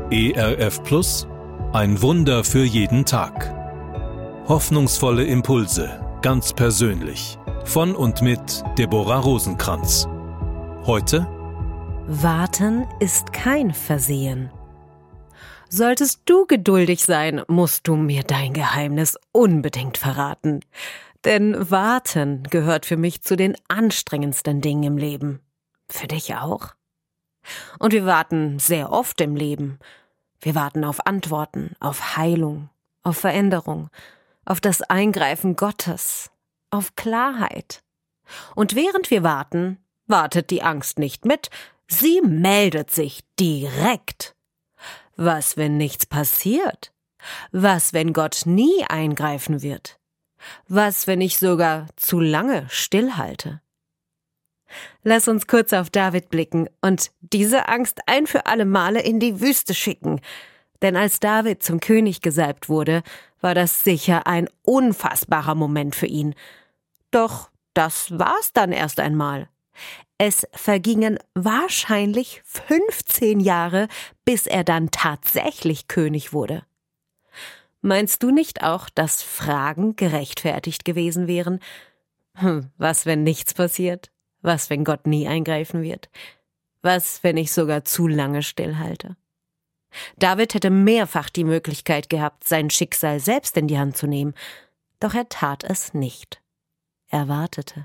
ERF Plus, ein Wunder für jeden Tag. Hoffnungsvolle Impulse, ganz persönlich. Von und mit Deborah Rosenkranz. Heute: Warten ist kein Versehen. Solltest du geduldig sein, musst du mir dein Geheimnis unbedingt verraten. Denn Warten gehört für mich zu den anstrengendsten Dingen im Leben. Für dich auch? Und wir warten sehr oft im Leben. Wir warten auf Antworten, auf Heilung, auf Veränderung, auf das Eingreifen Gottes, auf Klarheit. Und während wir warten, wartet die Angst nicht mit, sie meldet sich direkt. Was, wenn nichts passiert? Was, wenn Gott nie eingreifen wird? Was, wenn ich sogar zu lange stillhalte? Lass uns kurz auf David blicken und diese Angst ein für alle Male in die Wüste schicken. Denn als David zum König gesalbt wurde, war das sicher ein unfassbarer Moment für ihn. Doch das war's dann erst einmal. Es vergingen wahrscheinlich 15 Jahre, bis er dann tatsächlich König wurde. Meinst du nicht auch, dass Fragen gerechtfertigt gewesen wären? Was, wenn nichts passiert? Was, wenn Gott nie eingreifen wird? Was, wenn ich sogar zu lange stillhalte? David hätte mehrfach die Möglichkeit gehabt, sein Schicksal selbst in die Hand zu nehmen, doch er tat es nicht. Er wartete.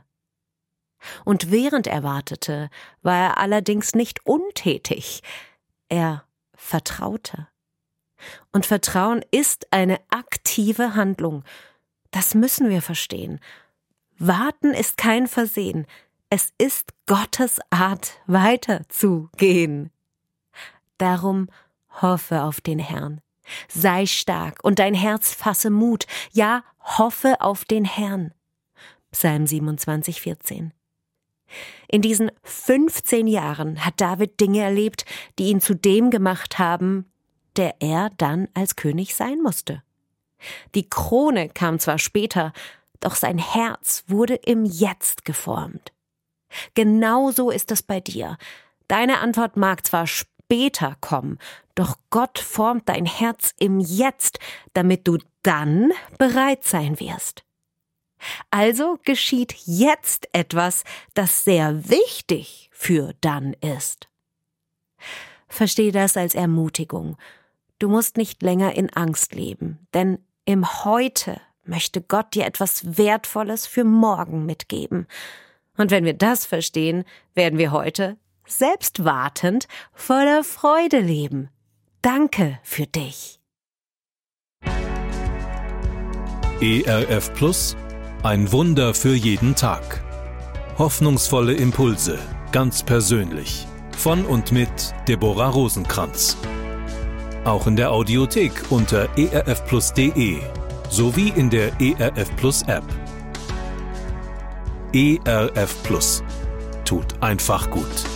Und während er wartete, war er allerdings nicht untätig. Er vertraute. Und Vertrauen ist eine aktive Handlung. Das müssen wir verstehen. Warten ist kein Versehen. Es ist Gottes Art, weiterzugehen. Darum hoffe auf den Herrn. Sei stark und dein Herz fasse Mut. Ja, hoffe auf den Herrn. Psalm 27, 14. In diesen 15 Jahren hat David Dinge erlebt, die ihn zu dem gemacht haben, der er dann als König sein musste. Die Krone kam zwar später, doch sein Herz wurde im Jetzt geformt. Genauso ist es bei dir. Deine Antwort mag zwar später kommen, doch Gott formt dein Herz im Jetzt, damit du dann bereit sein wirst. Also geschieht jetzt etwas, das sehr wichtig für dann ist. Versteh das als Ermutigung. Du musst nicht länger in Angst leben, denn im Heute möchte Gott dir etwas Wertvolles für morgen mitgeben. Und wenn wir das verstehen, werden wir heute, selbst wartend, voller Freude leben. Danke für dich. ERF Plus, ein Wunder für jeden Tag. Hoffnungsvolle Impulse, ganz persönlich. Von und mit Deborah Rosenkranz. Auch in der Audiothek unter erfplus.de sowie in der ERF Plus App. ERF Plus. Tut einfach gut.